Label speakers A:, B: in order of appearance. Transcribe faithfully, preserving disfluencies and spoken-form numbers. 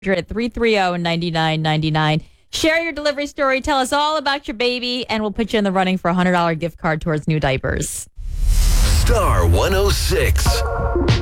A: at three three zero, nine nine nine nine. Share your delivery story. Tell us all about your baby, and we'll put you in the running for a one hundred dollars gift card towards new diapers.
B: Star one oh six.